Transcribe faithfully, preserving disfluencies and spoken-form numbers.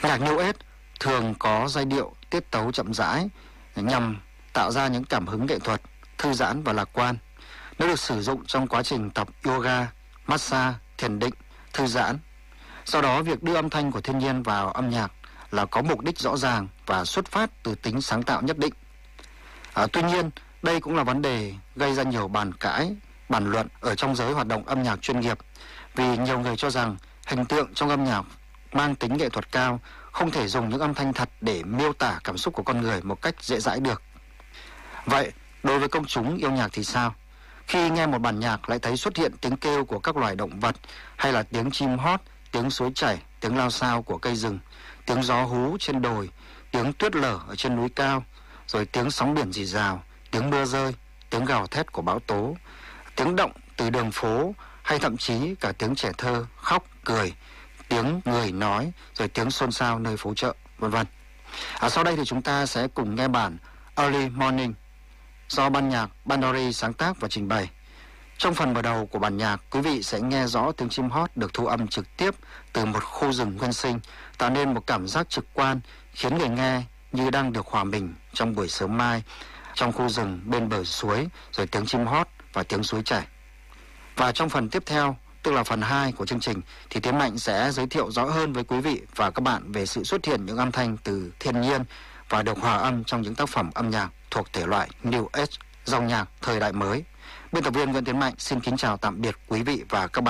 Nhạc New Age thường có giai điệu tiết tấu chậm rãi nhằm tạo ra những cảm hứng nghệ thuật, thư giãn và lạc quan. Nó được sử dụng trong quá trình tập yoga, massage, thiền định, thư giãn. Do đó, việc đưa âm thanh của thiên nhiên vào âm nhạc là có mục đích rõ ràng và xuất phát từ tính sáng tạo nhất định. À, tuy nhiên, đây cũng là vấn đề gây ra nhiều bàn cãi, bàn luận ở trong giới hoạt động âm nhạc chuyên nghiệp, vì nhiều người cho rằng hình tượng trong âm nhạc mang tính nghệ thuật cao, không thể dùng những âm thanh thật để miêu tả cảm xúc của con người một cách dễ dãi được. Vậy, đối với công chúng yêu nhạc thì sao? Khi nghe một bản nhạc lại thấy xuất hiện tiếng kêu của các loài động vật, hay là tiếng chim hót, tiếng suối chảy, tiếng lao xao của cây rừng, tiếng gió hú trên đồi, tiếng tuyết lở ở trên núi cao, rồi tiếng sóng biển rì rào, tiếng mưa rơi, tiếng gào thét của bão tố, tiếng động từ đường phố, hay thậm chí cả tiếng trẻ thơ khóc, cười, tiếng người nói, rồi tiếng xôn xao nơi phố chợ, vân vân. À, sau đây thì chúng ta sẽ cùng nghe bản Early Morning do ban nhạc Bandori sáng tác và trình bày. Trong phần mở đầu của bản nhạc, quý vị sẽ nghe rõ tiếng chim hót được thu âm trực tiếp từ một khu rừng nguyên sinh, tạo nên một cảm giác trực quan khiến người nghe như đang được hòa mình trong buổi sớm mai trong khu rừng bên bờ suối, rồi tiếng chim hót và tiếng suối chảy. Và trong phần tiếp theo, tức là phần hai của chương trình, thì Tiến Mạnh sẽ giới thiệu rõ hơn với quý vị và các bạn về sự xuất hiện những âm thanh từ thiên nhiên và được hòa âm trong những tác phẩm âm nhạc thuộc thể loại New Age, dòng nhạc thời đại mới. Biên tập viên Nguyễn Tiến Mạnh xin kính chào tạm biệt quý vị và các bạn.